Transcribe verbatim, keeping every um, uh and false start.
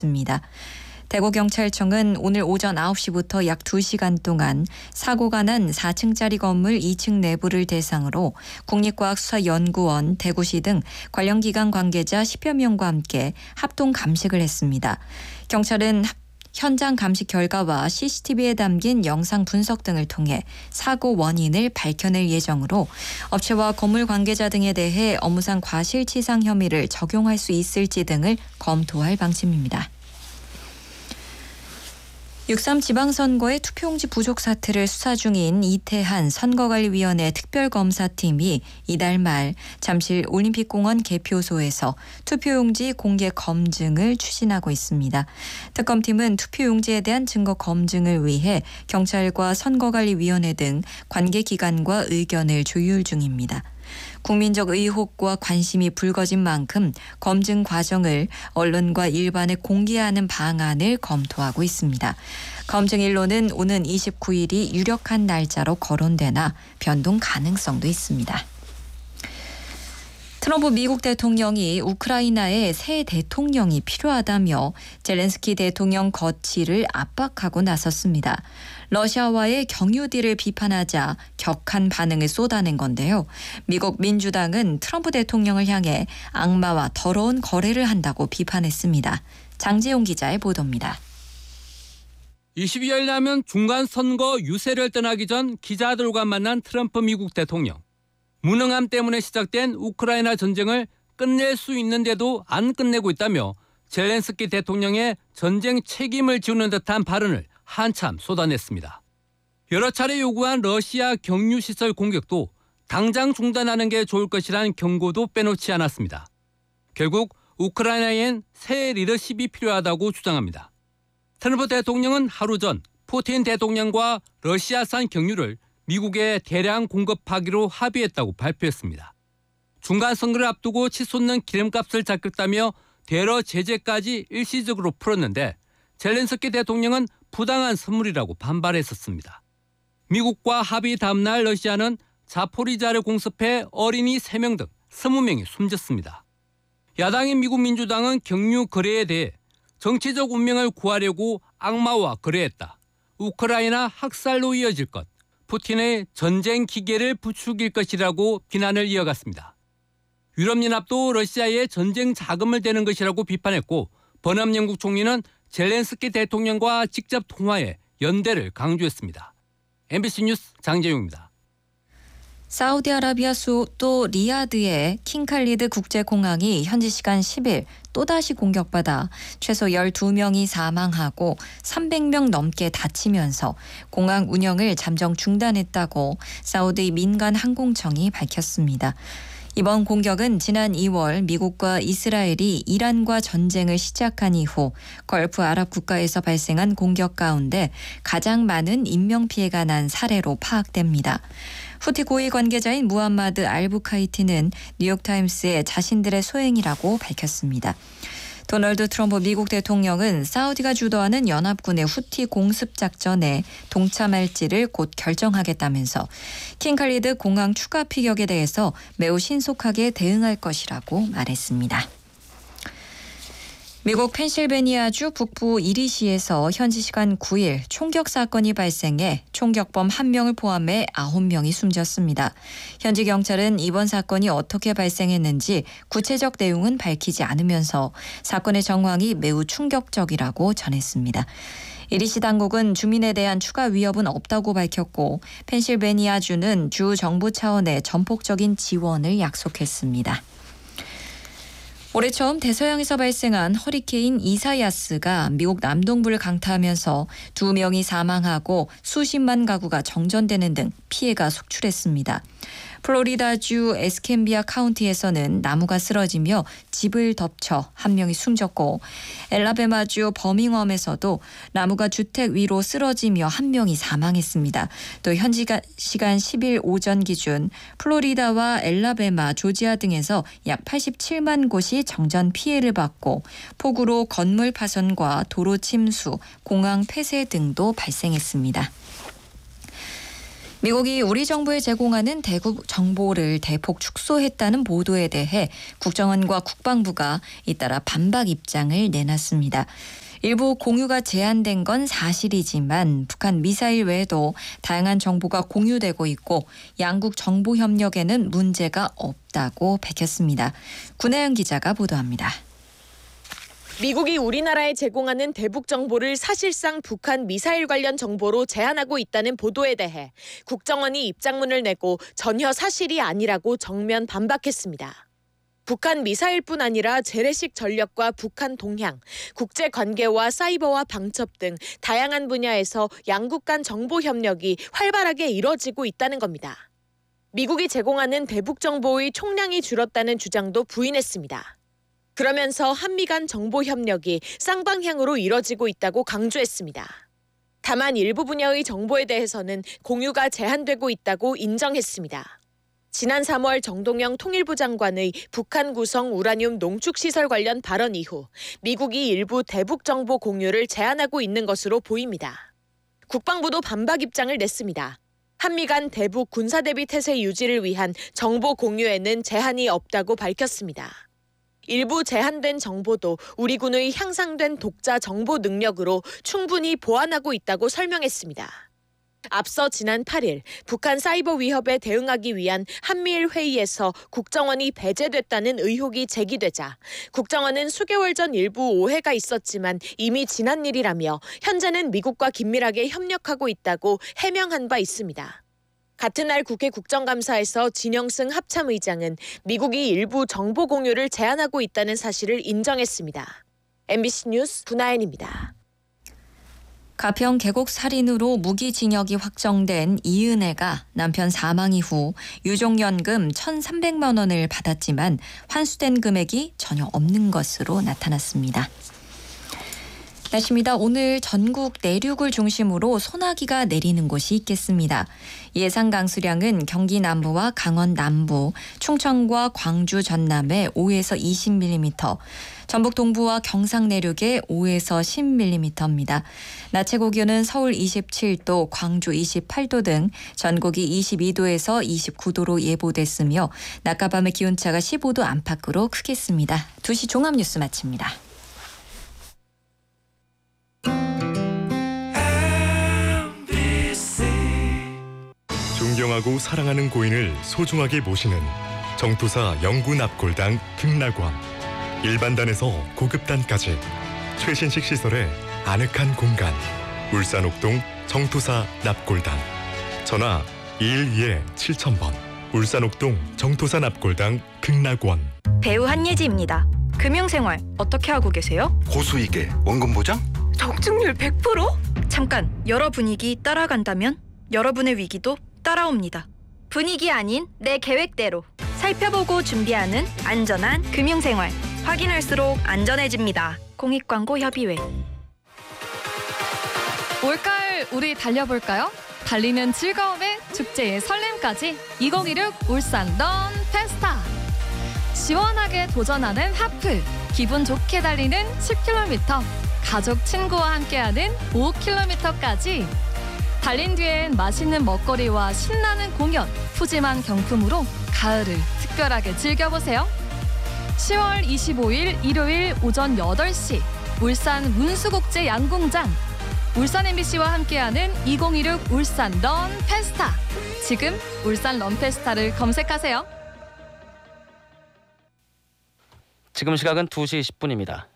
있습니다. 대구경찰청은 오늘 오전 아홉 시부터 약 두 시간 동안 사고가 난 사 층짜리 건물 이 층 내부를 대상으로 국립과학수사연구원, 대구시 등 관련 기관 관계자 십여 명과 함께 합동 감식을 했습니다. 경찰은 현장 감식 결과와 씨씨티비에 담긴 영상 분석 등을 통해 사고 원인을 밝혀낼 예정으로 업체와 건물 관계자 등에 대해 업무상 과실치상 혐의를 적용할 수 있을지 등을 검토할 방침입니다. 육삼 지방선거의 투표용지 부족 사태를 수사 중인 이태한 선거관리위원회 특별검사팀이 이달 말 잠실 올림픽공원 개표소에서 투표용지 공개 검증을 추진하고 있습니다. 특검팀은 투표용지에 대한 증거 검증을 위해 경찰과 선거관리위원회 등 관계기관과 의견을 조율 중입니다. 국민적 의혹과 관심이 불거진 만큼 검증 과정을 언론과 일반에 공개하는 방안을 검토하고 있습니다. 검증일로는 오는 이십구 일이 유력한 날짜로 거론되나 변동 가능성도 있습니다. 트럼프 미국 대통령이 우크라이나에 새 대통령이 필요하다며 젤렌스키 대통령 거취를 압박하고 나섰습니다. 러시아와의 경유딜을 비판하자 격한 반응을 쏟아낸 건데요. 미국 민주당은 트럼프 대통령을 향해 악마와 더러운 거래를 한다고 비판했습니다. 장재용 기자의 보도입니다. 이십이 일 남은 중간선거 유세를 떠나기 전 기자들과 만난 트럼프 미국 대통령. 무능함 때문에 시작된 우크라이나 전쟁을 끝낼 수 있는데도 안 끝내고 있다며 젤렌스키 대통령의 전쟁 책임을 지우는 듯한 발언을 한참 쏟아냈습니다. 여러 차례 요구한 러시아 경유시설 공격도 당장 중단하는 게 좋을 것이란 경고도 빼놓지 않았습니다. 결국 우크라이나엔 새 리더십이 필요하다고 주장합니다. 트럼프 대통령은 하루 전 푸틴 대통령과 러시아산 경유를 미국에 대량 공급하기로 합의했다고 발표했습니다. 중간 선거를 앞두고 치솟는 기름값을 잡겠다며 대러 제재까지 일시적으로 풀었는데 젤렌스키 대통령은 부당한 선물이라고 반발했었습니다. 미국과 합의 다음 날 러시아는 자포리자를 공습해 어린이 세 명 등 스무 명이 숨졌습니다. 야당인 미국 민주당은 경유 거래에 대해 정치적 운명을 구하려고 악마와 거래했다. 우크라이나 학살로 이어질 것. 푸틴의 전쟁 기계를 부추길 것이라고 비난을 이어갔습니다. 유럽연합도 러시아에 전쟁 자금을 대는 것이라고 비판했고 버남 영국 총리는 젤렌스키 대통령과 직접 통화해 연대를 강조했습니다. 엠비씨 뉴스 장재용입니다. 사우디아라비아 수도 리야드의 킹칼리드 국제공항이 현지 시간 십 일 또다시 공격받아 최소 열두 명이 사망하고 삼백 명 넘게 다치면서 공항 운영을 잠정 중단했다고 사우디 민간 항공청이 밝혔습니다. 이번 공격은 지난 이월 미국과 이스라엘이 이란과 전쟁을 시작한 이후 걸프 아랍 국가에서 발생한 공격 가운데 가장 많은 인명피해가 난 사례로 파악됩니다. 후티 고위 관계자인 무함마드 알부카이티는 뉴욕타임스에 자신들의 소행이라고 밝혔습니다. 도널드 트럼프 미국 대통령은 사우디가 주도하는 연합군의 후티 공습 작전에 동참할지를 곧 결정하겠다면서 킹칼리드 공항 추가 피격에 대해서 매우 신속하게 대응할 것이라고 말했습니다. 미국 펜실베니아주 북부 이리시에서 현지 시간 구 일 총격 사건이 발생해 총격범 한 명을 포함해 아홉 명이 숨졌습니다. 현지 경찰은 이번 사건이 어떻게 발생했는지 구체적 내용은 밝히지 않으면서 사건의 정황이 매우 충격적이라고 전했습니다. 이리시 당국은 주민에 대한 추가 위협은 없다고 밝혔고 펜실베니아주는 주 정부 차원의 전폭적인 지원을 약속했습니다. 올해 처음 대서양에서 발생한 허리케인 이사야스가 미국 남동부를 강타하면서 두 명이 사망하고 수십만 가구가 정전되는 등 피해가 속출했습니다. 플로리다주 에스캠비아 카운티에서는 나무가 쓰러지며 집을 덮쳐 한 명이 숨졌고 엘라베마주 버밍엄에서도 나무가 주택 위로 쓰러지며 한 명이 사망했습니다. 또 현지 시간 십 일 오전 기준 플로리다와 엘라베마, 조지아 등에서 약 팔십칠만 곳이 정전 피해를 받고 폭우로 건물 파손과 도로 침수, 공항 폐쇄 등도 발생했습니다. 미국이 우리 정부에 제공하는 대국 정보를 대폭 축소했다는 보도에 대해 국정원과 국방부가 잇따라 반박 입장을 내놨습니다. 일부 공유가 제한된 건 사실이지만 북한 미사일 외에도 다양한 정보가 공유되고 있고 양국 정보 협력에는 문제가 없다고 밝혔습니다. 구나연 기자가 보도합니다. 미국이 우리나라에 제공하는 대북 정보를 사실상 북한 미사일 관련 정보로 제한하고 있다는 보도에 대해 국정원이 입장문을 내고 전혀 사실이 아니라고 정면 반박했습니다. 북한 미사일뿐 아니라 재래식 전력과 북한 동향, 국제 관계와 사이버와 방첩 등 다양한 분야에서 양국 간 정보 협력이 활발하게 이뤄지고 있다는 겁니다. 미국이 제공하는 대북 정보의 총량이 줄었다는 주장도 부인했습니다. 그러면서 한미 간 정보 협력이 쌍방향으로 이뤄지고 있다고 강조했습니다. 다만 일부 분야의 정보에 대해서는 공유가 제한되고 있다고 인정했습니다. 지난 삼월 정동영 통일부 장관의 북한 구성 우라늄 농축시설 관련 발언 이후 미국이 일부 대북 정보 공유를 제한하고 있는 것으로 보입니다. 국방부도 반박 입장을 냈습니다. 한미 간 대북 군사대비 태세 유지를 위한 정보 공유에는 제한이 없다고 밝혔습니다. 일부 제한된 정보도 우리 군의 향상된 독자 정보 능력으로 충분히 보완하고 있다고 설명했습니다. 앞서 지난 팔 일 북한 사이버 위협에 대응하기 위한 한미일 회의에서 국정원이 배제됐다는 의혹이 제기되자 국정원은 수개월 전 일부 오해가 있었지만 이미 지난 일이라며 현재는 미국과 긴밀하게 협력하고 있다고 해명한 바 있습니다. 같은 날 국회 국정감사에서 진영승 합참의장은 미국이 일부 정보 공유를 제한하고 있다는 사실을 인정했습니다. 엠비씨 뉴스 구나연입니다. 가평 계곡 살인으로 무기징역이 확정된 이은혜가 남편 사망 이후 유족연금 천삼백만 원을 받았지만 환수된 금액이 전혀 없는 것으로 나타났습니다. 날씨입니다. 오늘 전국 내륙을 중심으로 소나기가 내리는 곳이 있겠습니다. 예상 강수량은 경기 남부와 강원 남부, 충청과 광주 전남에 오에서 이십 밀리미터, 전북 동부와 경상 내륙에 오에서 십 밀리미터입니다. 낮 최고 기온은 서울 이십칠 도, 광주 이십팔 도 등 전국이 이십이 도에서 이십구 도로 예보됐으며 낮과 밤의 기온차가 십오 도 안팎으로 크겠습니다. 두 시 종합뉴스 마칩니다. 존경하고 사랑하는 고인을 소중하게 모시는 정토사 영구납골당 극락원. 일반단에서 고급단까지 최신식 시설의 아늑한 공간. 울산 옥동 정토사 납골당. 전화 이일이 칠천 번. 울산 옥동 정토사 납골당 극락원. 배우 한예지입니다. 금융생활 어떻게 하고 계세요? 고수익에 원금 보장? 적중률 백 퍼센트? 잠깐, 여러 분위기 따라간다면 여러분의 위기도 따라옵니다. 분위기 아닌 내 계획대로 살펴보고 준비하는 안전한 금융생활. 확인할수록 안전해집니다. 공익광고협의회. 올가을 우리 달려볼까요? 달리는 즐거움에 축제의 설렘까지 이천이십육 울산 런 페스타. 시원하게 도전하는 하프, 기분 좋게 달리는 십 킬로미터, 가족 친구와 함께하는 오 킬로미터까지. 달린 뒤엔 맛있는 먹거리와 신나는 공연, 푸짐한 경품으로 가을을 특별하게 즐겨보세요. 시월 이십오일 일요일 오전 여덟 시 울산 문수국제 양궁장. 울산 엠비씨와 함께하는 이천이십육 울산 런 페스타. 지금 울산 런 페스타를 검색하세요. 지금 시각은 두 시 십 분입니다.